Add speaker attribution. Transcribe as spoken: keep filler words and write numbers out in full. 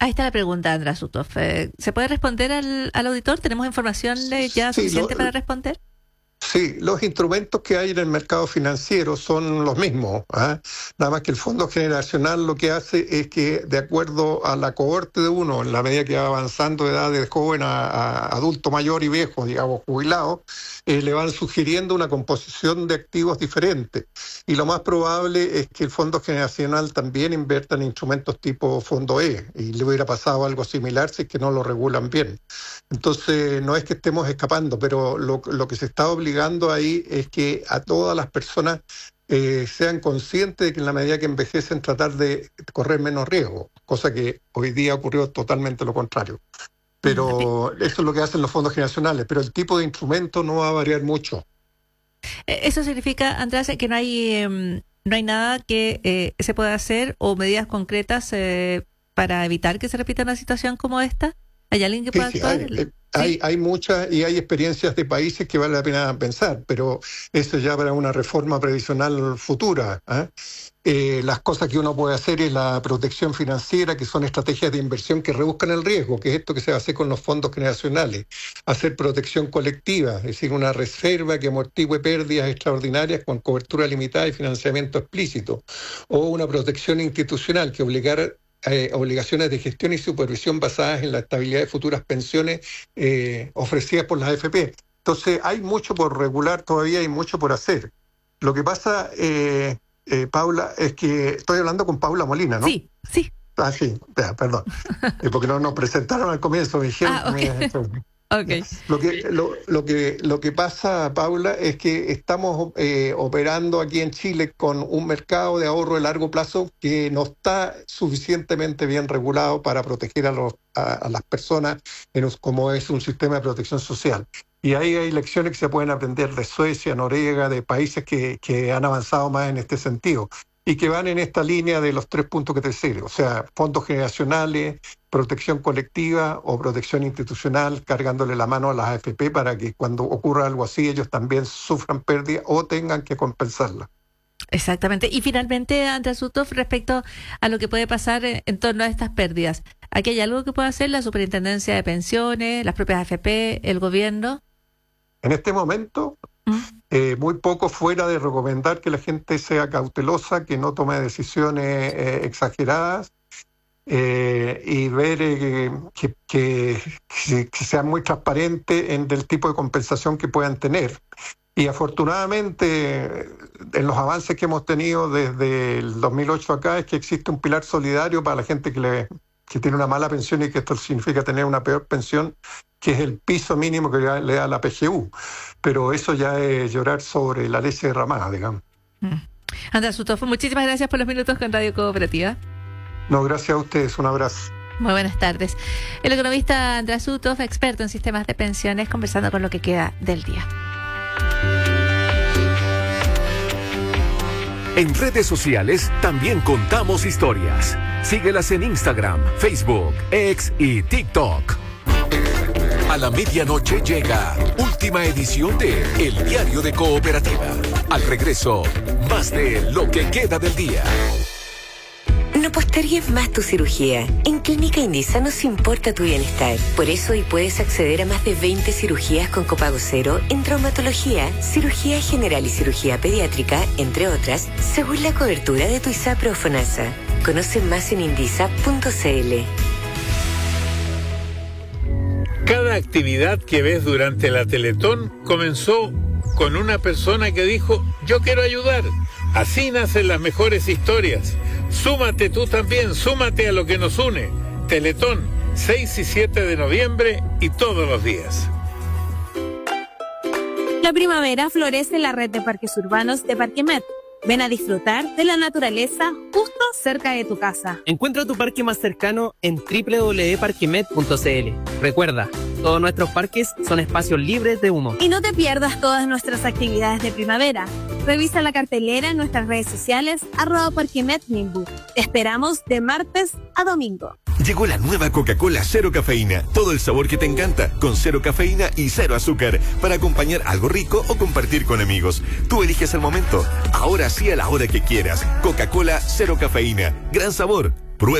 Speaker 1: Ahí está la pregunta, András Sutov. Eh, ¿Se puede responder al, al auditor? ¿Tenemos información de ya
Speaker 2: Sí,
Speaker 1: suficiente
Speaker 2: lo,
Speaker 1: para responder?
Speaker 2: Sí, los instrumentos que hay en el mercado financiero son los mismos, ¿ah? Nada más que el Fondo Generacional lo que hace es que, de acuerdo a la cohorte de uno, en la medida que va avanzando de edad de joven a, a adulto mayor y viejo, digamos, jubilado, eh, le van sugiriendo una composición de activos diferente. Y lo más probable es que el Fondo Generacional también invierta en instrumentos tipo Fondo E, y le hubiera pasado algo similar si es que no lo regulan bien. Entonces, no es que estemos escapando, pero lo, lo que se está obligando ahí es que a todas las personas eh, sean conscientes de que en la medida que envejecen tratar de correr menos riesgo, cosa que hoy día ocurrió totalmente lo contrario. Pero eso es lo que hacen los fondos generacionales, pero el tipo de instrumento no va a variar mucho.
Speaker 1: Eso significa, András, que no hay, eh, no hay nada que eh, se pueda hacer o medidas concretas eh, para evitar que se repita una situación como esta. ¿Hay alguien que pueda
Speaker 2: Sí, sí,
Speaker 1: actuar?
Speaker 2: hay, eh, hay, hay muchas y hay experiencias de países que vale la pena pensar, pero eso ya para una reforma previsional futura, ¿eh? Eh, las cosas que uno puede hacer es la protección financiera, que son estrategias de inversión que reduzcan el riesgo, que es esto que se va a hacer con los fondos generacionales. Hacer protección colectiva, es decir, una reserva que amortigüe pérdidas extraordinarias con cobertura limitada y financiamiento explícito. O una protección institucional que obligara Eh, obligaciones de gestión y supervisión basadas en la estabilidad de futuras pensiones eh, ofrecidas por las A F P. Entonces, hay mucho por regular todavía, hay mucho por hacer. Lo que pasa, eh, eh, Paula, es que estoy hablando con Paula Molina, ¿no?
Speaker 1: Sí, sí.
Speaker 2: Ah, sí, ya, perdón. Eh, porque no nos presentaron al comienzo, me dijeron.
Speaker 1: Ah, okay.
Speaker 2: me,
Speaker 1: Okay.
Speaker 2: Lo que, lo, lo, que, lo que pasa, Paula, es que estamos eh, operando aquí en Chile con un mercado de ahorro de largo plazo que no está suficientemente bien regulado para proteger a, los, a, a las personas en, como es un sistema de protección social. Y ahí hay lecciones que se pueden aprender de Suecia, Noruega, de países que, que han avanzado más en este sentido y que van en esta línea de los tres puntos que te decía, o sea, fondos generacionales, protección colectiva o protección institucional, cargándole la mano a las A F P para que cuando ocurra algo así ellos también sufran pérdida o tengan que compensarla.
Speaker 1: Exactamente. Y finalmente, András Sutov, respecto a lo que puede pasar en, en torno a estas pérdidas, ¿aquí hay algo que pueda hacer la Superintendencia de Pensiones, las propias A F P, el gobierno?
Speaker 2: En este momento, ¿Mm? eh, muy poco fuera de recomendar que la gente sea cautelosa, que no tome decisiones eh, exageradas, Eh, y ver eh, que, que, que, que sean muy transparentes en el tipo de compensación que puedan tener. Y afortunadamente, en los avances que hemos tenido desde el dos mil ocho acá, es que existe un pilar solidario para la gente que, le, que tiene una mala pensión y que esto significa tener una peor pensión, que es el piso mínimo que le da la P G U. Pero eso ya es llorar sobre la leche derramada, digamos.
Speaker 1: Mm. András Sutov, muchísimas gracias por los minutos con Radio Cooperativa.
Speaker 2: No, gracias a ustedes. Un abrazo.
Speaker 1: Muy buenas tardes. El economista András Sutov, experto en sistemas de pensiones, conversando con lo que queda del día.
Speaker 3: En redes sociales también contamos historias. Síguelas en Instagram, Facebook, X y TikTok. A la medianoche llega última edición de El Diario de Cooperativa. Al regreso, más de lo que queda del día.
Speaker 4: No postergues más tu cirugía. En Clínica Indisa nos importa tu bienestar. Por eso hoy puedes acceder a más de veinte cirugías con copago cero en traumatología, cirugía general y cirugía pediátrica, entre otras, según la cobertura de tu ISAPRE o FONASA. Conoce más en indisa punto c l.
Speaker 5: Cada actividad que ves durante la Teletón comenzó con una persona que dijo, yo quiero ayudar. Así nacen las mejores historias. Súmate tú también, súmate a lo que nos une. Teletón, seis y siete de noviembre y todos los días.
Speaker 6: La primavera florece en la red de parques urbanos de Parquemet. Ven a disfrutar de la naturaleza justo cerca de tu casa.
Speaker 7: Encuentra tu parque más cercano en doble u doble u doble u punto parquemet punto c l. Recuerda, todos nuestros parques son espacios libres de humo.
Speaker 6: Y no te pierdas todas nuestras actividades de primavera. Revisa la cartelera en nuestras redes sociales, arroba Parquemet Nimbu. Te esperamos de martes a domingo.
Speaker 8: Llegó la nueva Coca-Cola Cero Cafeína. Todo el sabor que te encanta, con cero cafeína y cero azúcar, para acompañar algo rico o compartir con amigos. Tú eliges el momento. Ahora sí a la hora que quieras. Coca-Cola Cero Cafeína. Gran sabor,